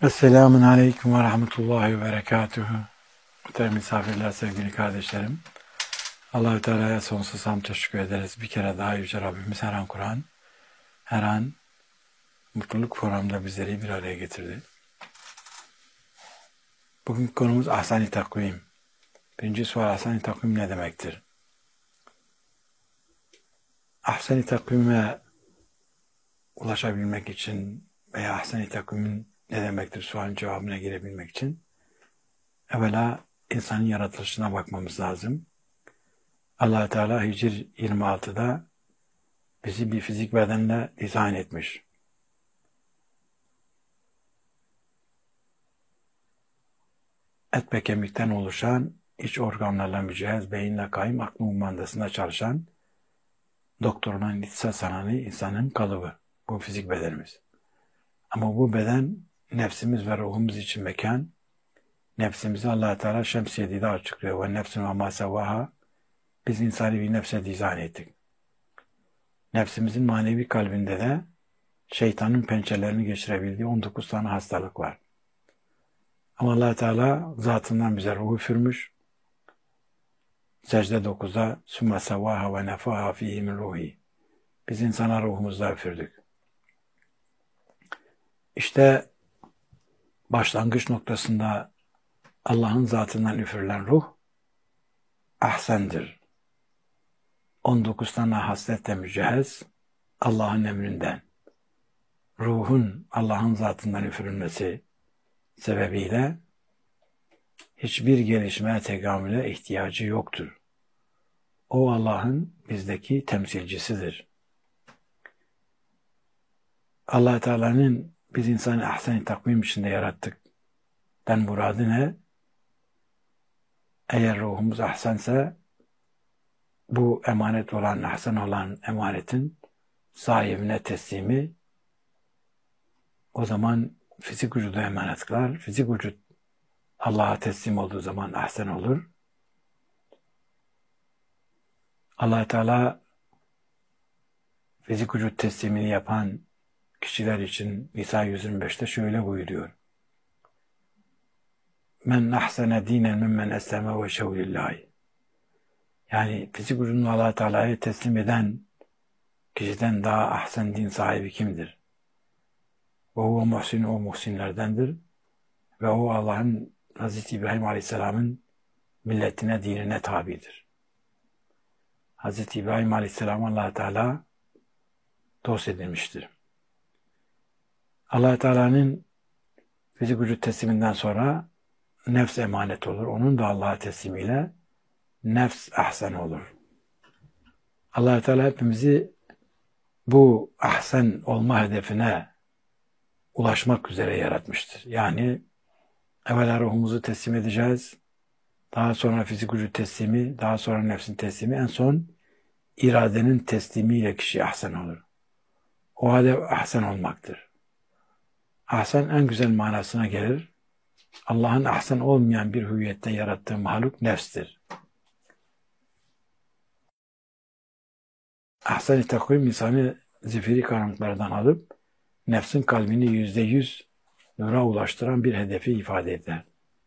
Esselamun Aleyküm ve Rahmetullahi ve Berekatuhu. Muhterem misafirler, sevgili kardeşlerim. Allah-u Teala'ya sonsuz hamd teşekkür ederiz. Bir kere daha Yüce Rabbimiz her an Kur'an, her an mutluluk programında bizleri bir araya getirdi. Bugünkü konumuz ahsen-i takvim. Birinci sual, ahsen-i takvim ne demektir? Ahsen-i takvime ulaşabilmek için veya ahsen-i takvimin ne demektir sualin cevabına girebilmek için evvela insanın yaratılışına bakmamız lazım. Allah-u Teala Hicr 26'da bizi bir fizik bedenle dizayn etmiş. Et ve kemikten oluşan, iç organlarla mücehhez, beyinle kaim, aklı umandasında çalışan, doktorunun ihtisas sananı insanın kalıbı. Bu fizik bedenimiz. Ama bu beden nefsimiz ve ruhumuz için mekan. Nefsimizi Allah-u Teala Şems 7'de açıklıyor. Ve nefsin ve masavaha. Biz insanı bir nefse dizayn ettik. Nefsimizin manevi kalbinde de şeytanın pençelerini geçirebildiği 19 tane hastalık var. Ama Allah Teala zatından bize ruhu üfürmüş. Secde 9'da sümme sevvaha ve nefaha fihi min ruhi. Biz insana ruhumuzda üfürdük. İşte başlangıç noktasında Allah'ın zatından üfürülen ruh ahsendir. 19 tane hasletle mücehhez Allah'ın emrinden. Ruhun Allah'ın zatından üfürülmesi sebebiyle hiçbir gelişmeye, tekamüle ihtiyacı yoktur. O Allah'ın bizdeki temsilcisidir. Allah Teala'nın biz insanı ahsen-i takvim içinde yarattık. Den muradı ne? Eğer ruhumuz ahsense bu emanet olan, ahsen olan emanetin sahibine teslimi, o zaman fizik vücuda emanet kılar. Fizik vücut Allah'a teslim olduğu zaman ahsen olur. Allah Teala fizik vücut teslimini yapan kişiler için Nisa 125'te şöyle buyuruyor. Men ahsene dinen mimmen esleme ve şevlillahi. Yani fizik vücudunu Allah Teala'ya teslim eden kişiden daha ahsen din sahibi kimdir? Ve o muhsin, o muhsinlerdendir. Ve o Allah'ın Hazreti İbrahim Aleyhisselam'ın milletine, dinine tabidir. Hazreti İbrahim Aleyhisselam Allah Teala dost edilmiştir. Allah Teala'nın fizik vücut tesliminden sonra nefs emanet olur. Onun da Allah'a teslimiyle nefs ahsen olur. Allah Teala hepimizi bu ahsen olma hedefine ulaşmak üzere yaratmıştır. Yani evvela ruhumuzu teslim edeceğiz. Daha sonra fizik vücut teslimi, daha sonra nefsin teslimi, en son iradenin teslimiyle kişi ahsen olur. O halde ahsen olmaktır. Ahsen en güzel manasına gelir. Allah'ın ahsen olmayan bir hüviyette yarattığı mahluk nefstir. Ahsen-i takvim insanı zifiri karanlıklardan alıp nefsin kalbini %100 nura ulaştıran bir hedefi ifade eder.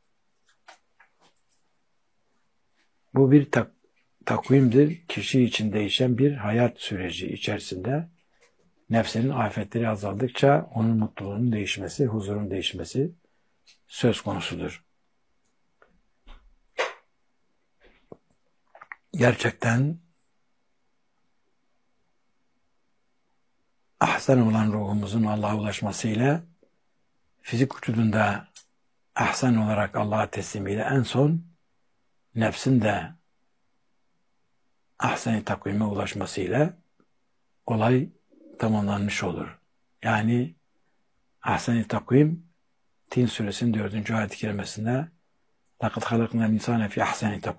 Bu bir takvimdir. Kişi için değişen bir hayat süreci içerisinde nefsinin afetleri azaldıkça onun mutluluğunun değişmesi, huzurun değişmesi söz konusudur. Gerçekten ahsen olan ruhumuzun Allah'a ulaşmasıyla fizik vücudunda ahsen olarak Allah'a teslimiyle en son nefsin de ahsen-i takvime ulaşmasıyla olay tamamlanmış olur. Yani ahsen-i takvim Tin suresinin 4. ayet-i kerimesinde لَقَدْ خَلَقْنَا الْاِنْسَانَ فِي اَحْسَنِ takvim